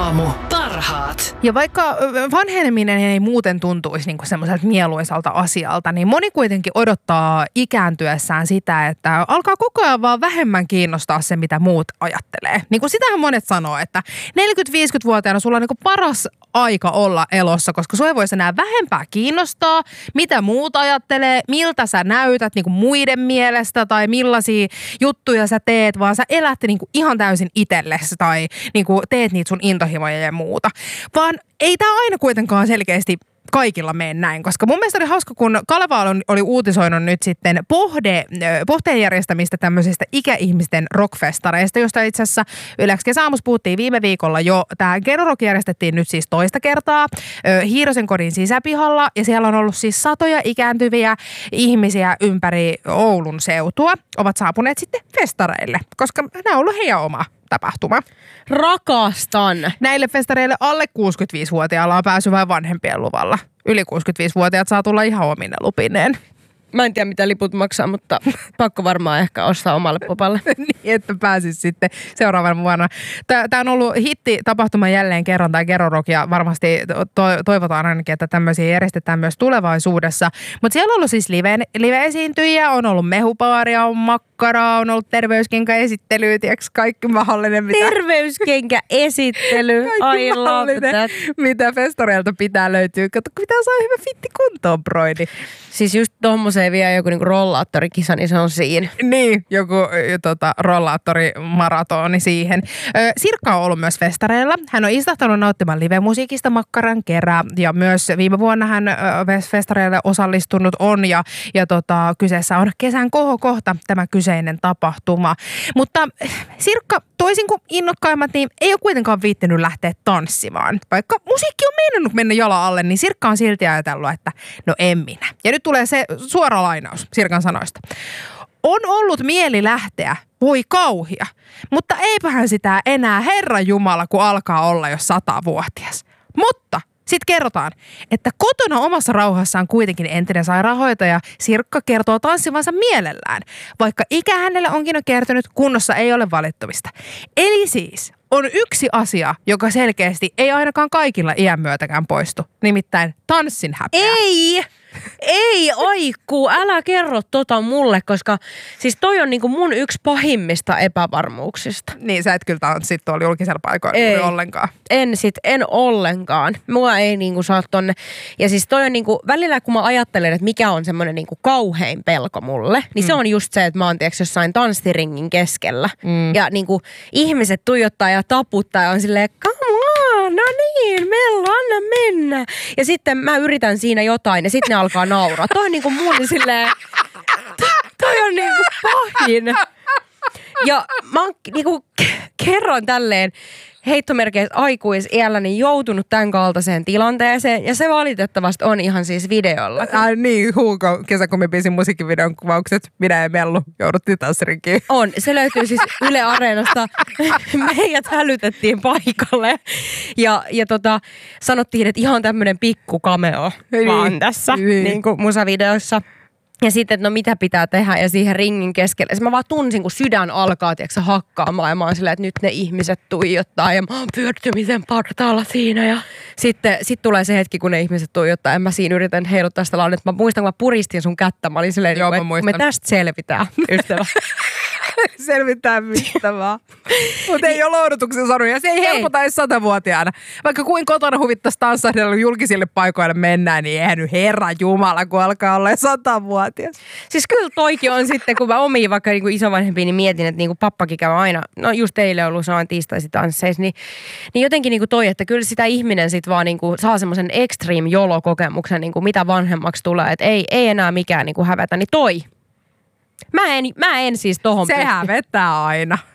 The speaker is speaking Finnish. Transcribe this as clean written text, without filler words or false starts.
aamu. Parhaat. Ja vaikka vanheneminen ei muuten tuntuisi niin kuin semmoiselta mieluisalta asialta, niin moni kuitenkin odottaa ikääntyessään sitä, että alkaa koko ajan vaan vähemmän kiinnostaa se, mitä muut ajattelee. Niin kuin sitähän monet sanoo, että 40-50-vuotiaana sulla on niin kuin paras aika olla elossa, koska sua ei voisi enää vähempää kiinnostaa, mitä muut ajattelee, miltä sä näytät niin kuin muiden mielestä tai millaisia juttuja sä teet, vaan sä elät niin kuin ihan täysin itsellesi tai niin kuin teet niitä sun intohimoja ja muuta. Vaan ei tää aina kuitenkaan selkeästi kaikilla mene näin, koska mun mielestä oli hauska, kun Kaleva oli uutisoinut nyt sitten Pohteen järjestämistä tämmöisistä ikäihmisten rockfestareista, josta itse asiassa Ylex Kesäaamussa puhuttiin viime viikolla jo. Tämä Gero Rock järjestettiin nyt siis toista kertaa Hiirosen kodin sisäpihalla ja siellä on ollut siis satoja ikääntyviä ihmisiä ympäri Oulun seutua. Ovat saapuneet sitten festareille, koska nämä on ollut heidän oma tapahtuma. Rakastan. Näille festareille alle 65-vuotiailla on pääsy vain vanhempien luvalla. Yli 65-vuotiaat saa tulla ihan omine lupineen. Mä en tiedä, mitä liput maksaa, mutta pakko varmaan ehkä ostaa omalle popalle. Niin, että pääsis sitten seuraavana vuonna. Tämä on ollut hitti tapahtuma jälleen kerran, tämä Gero Rock, ja varmasti toivotaan ainakin, että tämmöisiä järjestetään myös tulevaisuudessa. Mutta siellä on ollut siis live-esiintyjiä, on ollut mehupaaria, on makkaraa, on ollut terveyskenkäesittelyä, tiedätkö, kaikki mahdollinen. Terveyskenkäesittely, I love that. Mitä festareilta pitää löytyä. Kato, pitää saada hyvä fitti kuntoon, broidi. Siis just tommoseen vielä joku niinku rollaattorikisa, niin se on siinä. Niin, joku rollaattorimaratoni siihen. Sirkka on ollut myös festareilla. Hän on istahtanut nauttimaan livemusiikista makkaran kerran ja myös viime vuonna hän festareille osallistunut on ja kyseessä on kesän kohokohta tämä kyseinen tapahtuma. Mutta Sirkka, toisin kuin innokkaimmat, niin ei ole kuitenkaan viittinyt lähteä tanssimaan. Vaikka musiikki on meinannut mennä jalan alle, niin Sirkka on silti ajatellut, että no en minä. Ja nyt tulee se suora lainaus Sirkan sanoista. On ollut mieli lähteä, voi kauhia, mutta eipähän sitä enää Herran Jumala, kun alkaa olla jo 100-vuotias. Mutta sitten kerrotaan, että kotona omassa rauhassaan kuitenkin entinen sairaanhoitaja Sirkka kertoo tanssivansa mielellään, vaikka ikä hänelle onkin jo kertynyt, kunnossa ei ole valittamista. Eli siis on yksi asia, joka selkeästi ei ainakaan kaikilla iän myötäkään poistu, nimittäin tanssin häpeä. Ei oikkuu, älä kerro tota mulle, koska siis toi on niinku mun yksi pahimmista epävarmuuksista. Niin, sä et kyllä tanssit tuolla julkisella paikoilla ollenkaan. En ollenkaan. Mua ei niinku saa tonne. Ja siis toi on niinku, välillä kun mä ajattelen, että mikä on semmoinen niinku kauhein pelko mulle, niin se on just se, että mä oon tiiäks jossain tanssiringin keskellä. Ja niinku ihmiset tuijottaa ja taputtaa ja on silleen, come on, no niin, Mello, anna mennä. Ja sitten mä yritän siinä jotain ja sitten ne alkaa nauraa. Toi on niinku mun silleen, toi on niinku pahin. Ja mä niinku kerron tälleen heittomerkeissä aikuisiälläni joutunut tämän kaltaiseen tilanteeseen. Ja se valitettavasti on ihan siis videolla. Niin, Huuko kesäkumibiisin musiikkivideon kuvaukset. Minä ja Mellu jouduttiin tanssirinkiin. On. Se löytyy siis Yle Areenasta. Meidät hälytettiin paikalle. Ja sanottiin, että ihan tämmöinen pikku cameo vaan tässä niin kuin musavideossa. Ja sitten, että no mitä pitää tehdä ja siihen ringin keskelle. Mä vaan tunsin, kun sydän alkaa, tiedätkö, hakkaamaan ja mä oon silleen, että nyt ne ihmiset tuijottaa ja mä oon pyörtymisen partaalla siinä. Ja sitten tulee se hetki, kun ne ihmiset tuijottaa ja mä siinä yritän heiluttaa sitä laulua. Mä muistan, kun mä puristin sun kättä. Mä olin silleen, joo, että me tästä selvitään, ystävä. Selvitään mistä vaan. Mutta ei ole lohdutuksen sanoja. Se ei helpota edes 100-vuotiaana. Vaikka kuin kotona huvittaisi tanssahdella julkisille paikoille mennään, niin eihän nyt Herran Jumala, kun alkaa olla 100-vuotias. Siis kyllä toikin on sitten, kun mä omiin vaikka niin kuin isovanhempiin, niin mietin, että niin kuin pappakin käy aina, no just eilen ollut saman tiistaisin tansseissa, niin jotenkin niin kuin toi, että kyllä sitä ihminen sitten vaan niin kuin saa semmoisen extreme jolo-kokemuksen, niin kuin mitä vanhemmaksi tulee, että ei enää mikään niin kuin hävetä, niin toi. Mä en siis tohon Se hävettää aina.